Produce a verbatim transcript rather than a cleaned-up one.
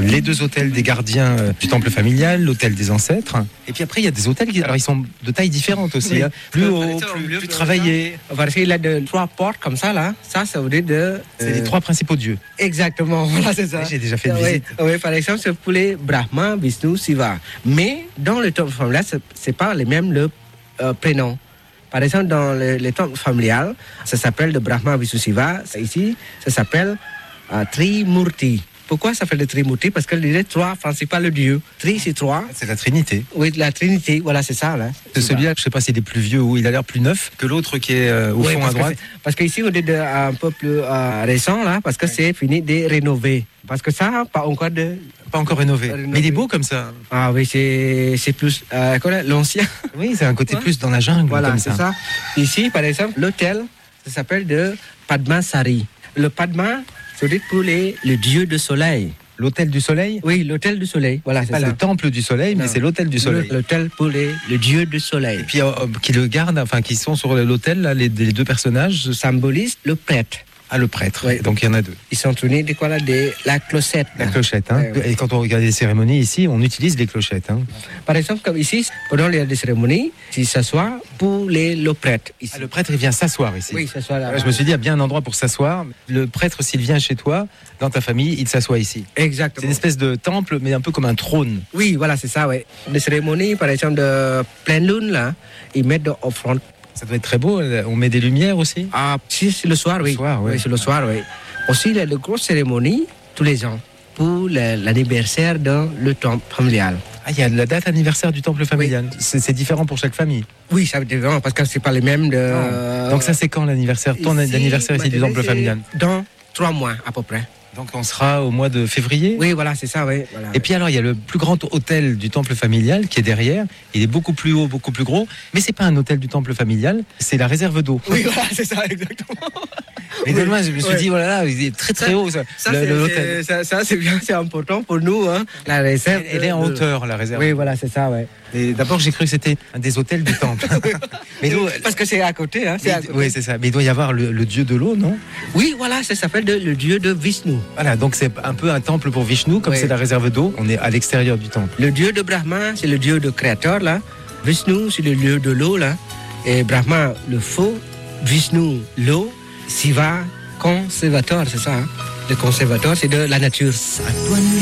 les deux autels des gardiens euh, du temple familial, l'autel des ancêtres. Et puis après, il y a des autels qui, alors ils sont de taille différente aussi, oui. hein. Plus haut, plus, plus travaillés. Parce qu'il a de trois portes comme ça là. Ça, ça veut dire de. C'est euh... les trois principaux dieux. Exactement, voilà, c'est ça. Oui, j'ai déjà fait une oui, visite. Oui, par exemple, c'est pour les Brahma, Vishnu, Shiva. Mais dans le temple familial, c'est, c'est pas les mêmes le euh, prénom. Par exemple, dans le, le temple familial, ça s'appelle le Brahma, Vishnu, Shiva. Ici, ça s'appelle euh, Trimurti. Pourquoi ça s'appelle le Trimurti? Parce que les trois principaux dieux. Tri, c'est trois. C'est la Trinité. Oui, la Trinité, voilà, c'est ça. Là. C'est celui-là, je ne sais pas s'il est plus vieux ou il a l'air plus neuf que l'autre qui est euh, au oui, fond à droite. Parce qu'ici, on est de, un peu plus euh, récent, là, parce que oui. c'est fini de rénover. Parce que ça, pas encore de... Pas encore rénové. rénové. Mais il est beau comme ça. Ah oui, c'est, c'est plus... Euh, quoi, l'ancien. Oui, c'est un côté ouais. plus dans la jungle. Voilà, comme c'est ça. ça. Ici, par exemple, l'hôtel, ça s'appelle de Padmasari. Le Padma, c'est pour les, le dieu du soleil. L'hôtel du soleil? Oui, l'hôtel du soleil. Voilà, c'est, c'est pas ça. le temple du soleil, mais non. c'est l'hôtel du soleil. L'hôtel pour les, le dieu du soleil. Et puis, euh, qui le gardent, enfin, qui sont sur l'hôtel, là, les, les deux personnages symbolisent le prêtre. Ah, le prêtre. Oui. Donc, il y en a deux. Ils sont tournés de quoi là? De la clochette. La clochette, hein. Ouais, ouais. Et quand on regarde les cérémonies ici, on utilise les clochettes, hein. Par exemple, comme ici, pendant les cérémonies, il s'assoit pour les, le prêtre. Ici. Ah, le prêtre, il vient s'asseoir ici. Oui, s'assoit là. Ouais, je me suis dit, il y a bien un endroit pour s'asseoir. Le prêtre, s'il vient chez toi, dans ta famille, il s'assoit ici. Exactement. C'est une espèce de temple, mais un peu comme un trône. Oui, voilà, c'est ça, oui. Les cérémonies, par exemple, de pleine lune, là, ils mettent de offrandes. Ça doit être très beau. On met des lumières aussi? Ah, si, c'est le soir, oui. Le soir, oui. Oui, c'est le soir, oui. Aussi, il y a de grosses cérémonies tous les ans pour l'anniversaire dans le temple familial. Ah, il y a la date anniversaire du temple familial. Oui. C'est, c'est différent pour chaque famille. Oui, ça c'est différent parce que c'est pas les mêmes de. Oh. Donc ça, c'est quand l'anniversaire, ton ici, anniversaire ici du temple familial? Dans trois mois à peu près. Donc on sera au mois de février? Oui, voilà, c'est ça, oui. Voilà, et puis alors, il y a le plus grand hôtel du temple familial qui est derrière. Il est beaucoup plus haut, beaucoup plus gros. Mais c'est pas un hôtel du temple familial, c'est la réserve d'eau. Oui, voilà, c'est ça, exactement. Mais oui, moi, je me suis oui. dit, voilà, il est très très ça, haut, ça, ça, le, c'est, l'hôtel. C'est, ça, ça, c'est bien, c'est important pour nous, hein. La réserve. Elle, elle est en de... hauteur, la réserve. Oui, voilà, c'est ça, ouais. Et d'abord, j'ai cru que c'était un des hôtels du temple. Mais nous, parce que c'est à côté, hein. C'est mais, à côté. Oui, c'est ça. Mais il doit y avoir le, le dieu de l'eau, non? Oui, voilà, ça s'appelle de, le dieu de Vishnu. Voilà, donc c'est un peu un temple pour Vishnu, comme oui. c'est la réserve d'eau. On est à l'extérieur du temple. Le dieu de Brahma, c'est le dieu de créateur, là. Vishnu, c'est le dieu de l'eau, là. Et Brahma, le feu. Vishnu, l'eau. Shiva, conservateur, c'est ça. Hein? Le conservateur, c'est de la nature.